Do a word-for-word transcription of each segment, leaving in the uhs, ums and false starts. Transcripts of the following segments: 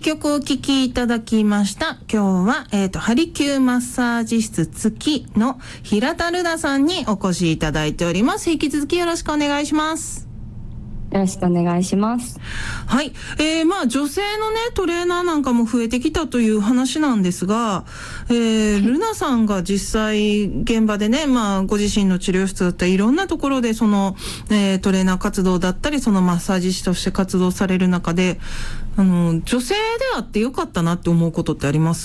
曲お聴きいただきました。今日は、えっと、ハリキューマッサージ室月の平田ルナさんにお越しいただいております。引き続きよろしくお願いします。 よろしくお願いします。 はい。えー、まあ、女性のね、トレーナーなんかも増えてきたという話なんですが、えー、はい、ルナさんが実際、現場でね、まあ、ご自身の治療室だったり、いろんなところで、その、えー、トレーナー活動だったり、そのマッサージ師として活動される中で、あの、女性であってよかったなって思うことってあります？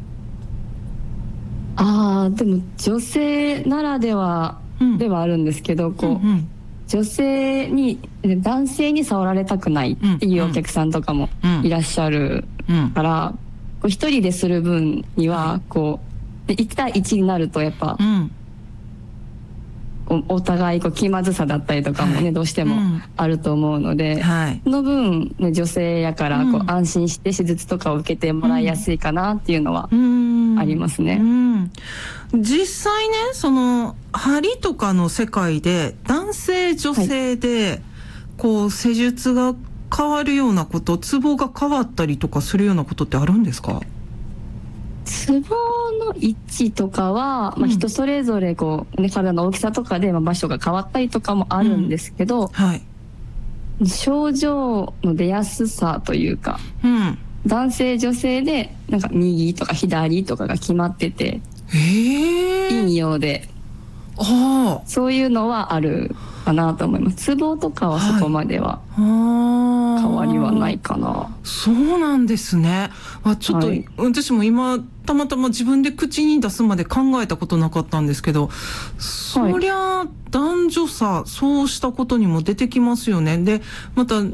ああ、でも、女性ならでは、ではあるんですけど、うん、こう、うんうん、女性に男性に触られたくないっていうお客さんとかもいらっしゃるから、うんうん、一人でする分にはこういち対いちになるとやっぱ、うん、こうお互いこう気まずさだったりとかもね、はい、どうしてもあると思うので、うんはい、その分、ね、女性やからこう安心して手術とかを受けてもらいやすいかなっていうのはありますね。 うんうん、実際ね、その針とかの世界で男性女性で、はい、こう施術が変わるようなこと、ツボが変わったりとかするようなことってあるんですか？ ツボの位置とかは、まあ、人それぞれこう、ね、体の大きさとかでまあ場所が変わったりとかもあるんですけど、うんはい、症状の出やすさというか、うん、男性女性でなんか右とか左とかが決まってて、 へー、 陰陽であそういうのはあるかなと思います。ツボとかはそこまでは変わりはないかな、はい、 そうなんですね。あちょっと、はい、私も今たまたま自分で口に出すまで考えたことなかったんですけど、そりゃ男女差そうしたことにも出てきますよね。でまた、うん、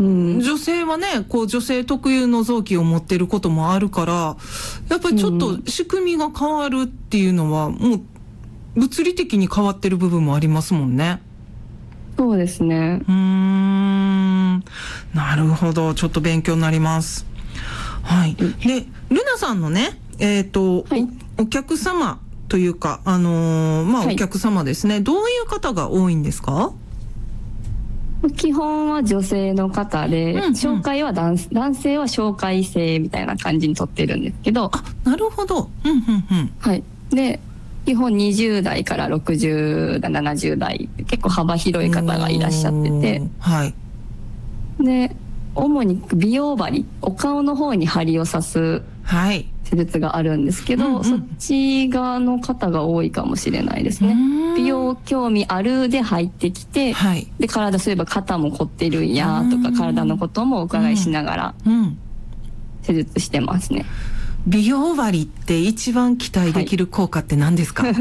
女性はねこう女性特有の臓器を持っていることもあるからやっぱりちょっと仕組みが変わるっていうのはもう物理的に変わってる部分もありますもんね。 そうですね。 うーん、なるほど、ちょっと勉強になります。はい。で、ルナさんのね、えっと、はい、お, お客様というか、あのー、まあ、お客様ですね、はい、どういう方が多いんですか？ 基本は女性の方で、うんうん、紹介は 男, 男性は紹介制みたいな感じに取ってるんですけど。 あ、なるほど。うんうんうん。 はい。で、基本にじゅう代からろくじゅう代、ななじゅう代結構幅広い方がいらっしゃってて、 はい、 で主に美容針、お顔の方に針を刺す施術があるんですけど、はいうんうん、そっち側の方が多いかもしれないですね。美容興味あるで入ってきて、はい、で体そういえば肩も凝ってるんやとか体のこともお伺いしながら施術してますね。 美容針って一番期待できる効果って何ですか？はい、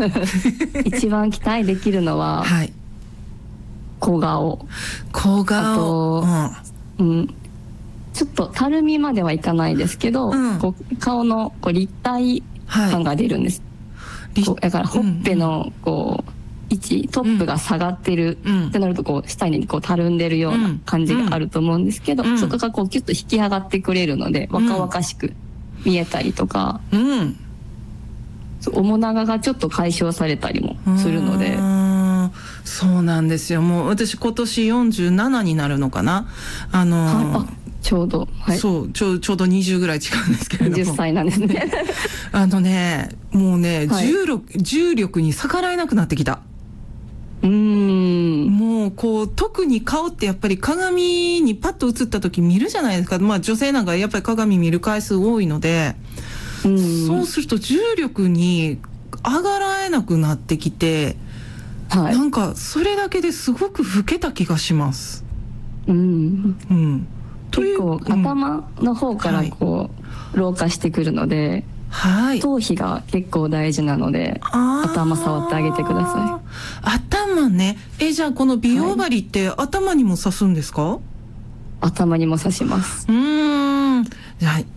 一番期待できるのは、はい、小顔。 小顔。あと、 うんうん、ちょっとたるみまではいかないですけど、うん、こう顔のこう立体感が出るんです。はい、こうだからほっぺのこう、位置トップが下がってるってなるとこう下にこうたるんでるような感じがあると思うんですけど、うんうん、そこがこうキュッと引き上がってくれるので若々しく、うん見えたりとか、うん、面長がちょっと解消されたりもするので。 そうなんですよ。もう私今年よんじゅうななになるのかな。あのーはい、あちょうど、はい、 そうちょうちょうどにじゅうぐらい違うんですけれども。 じゅっさいなんですね。 あのねもうね、はい、重力重力に逆らえなくなってきた。うーんもうこう特に顔ってやっぱり鏡にパッと映った時見るじゃないですか。まあ女性なんかやっぱり鏡見る回数多いので、うんそうすると重力に上がらえなくなってきて、はい、なんかそれだけですごく老けた気がします。うんうん、結構頭の方からこう、はい、老化してくるので。はい、頭皮が結構大事なので頭触ってあげてください。頭ね。えじゃあこの美容針って頭にも刺すんですか？ 頭にも刺します。 うーんじゃあ